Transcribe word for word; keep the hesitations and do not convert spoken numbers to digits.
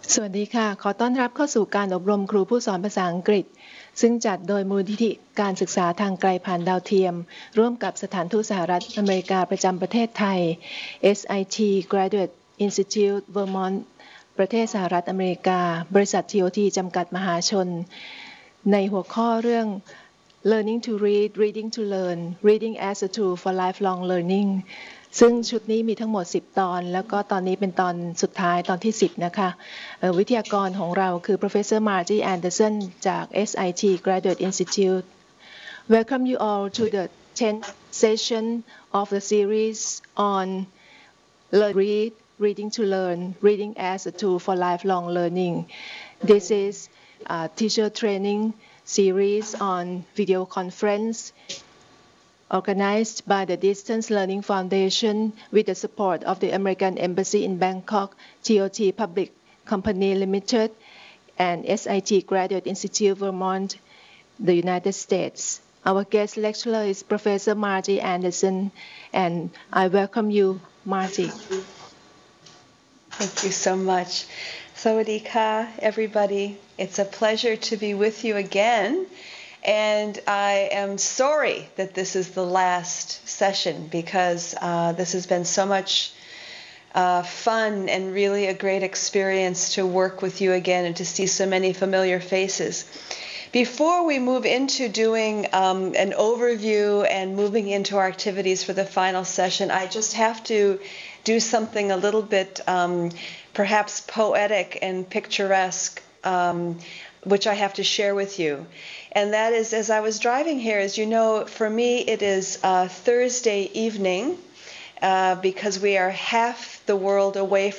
สวัสดีค่ะขอต้อนรับเข้าสู่การอบรมครูผู้สอนภาษาอังกฤษซึ่งจัดโดยมูลนิธิการศึกษาทางไกลผ่านดาวเทียมร่วมกับสถานทูตสหรัฐอเมริกาประจำประเทศไทย เอส ไอ ที Graduate Institute Vermont ประเทศสหรัฐอเมริกาบริษัท ที โอ ที จำกัดมหาชนในหัวข้อเรื่อง Learning to Read Reading to Learn Reading as a Tool for Lifelong Learning ซึ่งชุดนี้มีทั้งหมดสิบตอนแล้วก็ตอนนี้เป็นตอนสุดท้ายตอนที่สิบนะคะวิทยากรของเราคือ Professor Margie Anderson จาก เอส ไอ ที Graduate Institute Welcome you all to the tenth session of the series on Learn Read Reading to Learn Reading as a Tool for Lifelong Learning. This is a teacher training series on video conference organized by the Distance Learning Foundation with the support of the American Embassy in Bangkok, T O T Public Company Limited, and S I T Graduate Institute Vermont, the United States. Our guest lecturer is Professor Margie Anderson, and I welcome you, Margie. Thank you so much. Sawadee-ka, everybody. It's a pleasure to be with you again. And I am sorry that this is the last session because uh, this has been so much uh, fun and really a great experience to work with you again and to see so many familiar faces. Before we move into doing um, an overview and moving into our activities for the final session, I just have to do something a little bit um, perhaps poetic and picturesque, um, which I have to share with you. And that is, as I was driving here, as you know, for me it is uh, Thursday evening uh, because we are half the world away